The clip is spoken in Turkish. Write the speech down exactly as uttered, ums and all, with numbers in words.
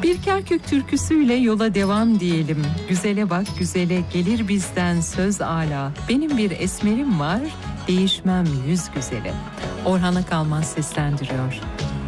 Bir Kerkük türküsüyle yola devam diyelim. Güzele bak güzele, gelir bizden söz ala. Benim bir esmerim var, değişmem yüz güzele. Orhan Akalmaz seslendiriyor.